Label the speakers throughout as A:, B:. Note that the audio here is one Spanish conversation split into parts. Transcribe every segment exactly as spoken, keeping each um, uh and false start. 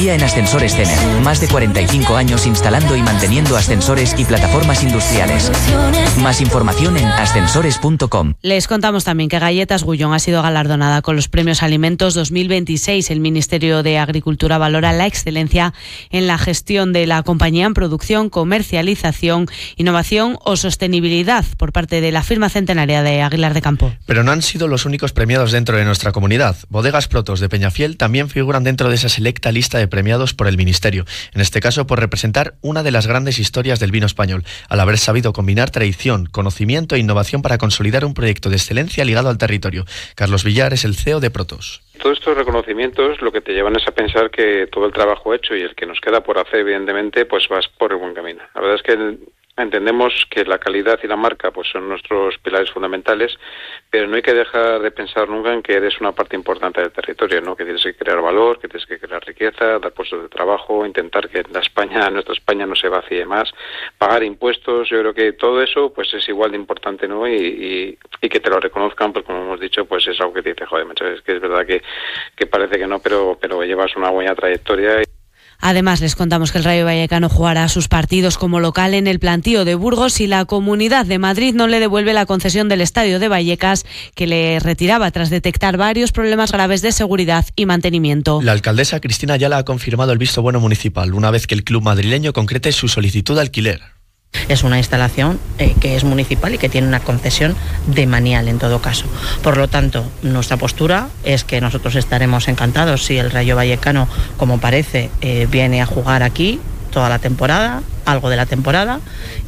A: Tecnología en ascensores Cener. Más de cuarenta y cinco años instalando y manteniendo ascensores y plataformas industriales. Más información en ascensores punto com.
B: Les contamos también que Galletas Gullón ha sido galardonada con los Premios Alimentos dos mil veintiséis. El Ministerio de Agricultura valora la excelencia en la gestión de la compañía en producción, comercialización, innovación o sostenibilidad por parte de la firma centenaria de Aguilar de Campo.
C: Pero no han sido los únicos premiados dentro de nuestra comunidad. Bodegas Protos de Peñafiel también figuran dentro de esa selecta lista de premiados por el Ministerio, en este caso por representar una de las grandes historias del vino español, al haber sabido combinar tradición, conocimiento e innovación para consolidar un proyecto de excelencia ligado al territorio. Carlos Villar es el C E O de Protos.
D: Todos estos reconocimientos lo que te llevan es a pensar que todo el trabajo hecho y el que nos queda por hacer, evidentemente, pues vas por el buen camino. La verdad es que el, entendemos que la calidad y la marca pues son nuestros pilares fundamentales, pero no hay que dejar de pensar nunca en que eres una parte importante del territorio, ¿no? Que tienes que crear valor, que tienes que crear riqueza, dar puestos de trabajo, intentar que la España, nuestra España no se vacíe más, pagar impuestos. Yo creo que todo eso pues es igual de importante, ¿no? Y, y, y que te lo reconozcan, pues como hemos dicho, pues es algo que te dice, joder, macho, es que es verdad que, que parece que no, pero, pero llevas una buena trayectoria.
B: Además, les contamos que el Rayo Vallecano jugará sus partidos como local en el plantío de Burgos si la Comunidad de Madrid no le devuelve la concesión del estadio de Vallecas, que le retiraba tras detectar varios problemas graves de seguridad y mantenimiento.
C: La alcaldesa Cristina Ayala ha confirmado el visto bueno municipal, una vez que el club madrileño concrete su solicitud de alquiler.
E: Es una instalación eh, que es municipal y que tiene una concesión de manial en todo caso. Por lo tanto, nuestra postura es que nosotros estaremos encantados si el Rayo Vallecano, como parece, eh, viene a jugar aquí toda la temporada, algo de la temporada,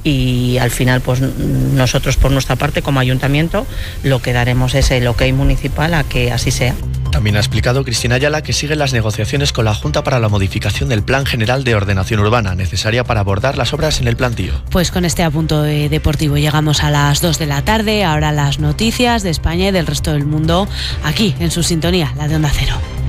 E: y al final pues nosotros por nuestra parte como ayuntamiento lo que daremos es el ok municipal a que así sea.
C: También ha explicado Cristina Ayala que siguen las negociaciones con la Junta para la modificación del Plan General de Ordenación Urbana, necesaria para abordar las obras en el plantío.
B: Pues con este apunto eh, deportivo llegamos a las dos de la tarde, ahora las noticias de España y del resto del mundo, aquí en su sintonía, la de Onda Cero.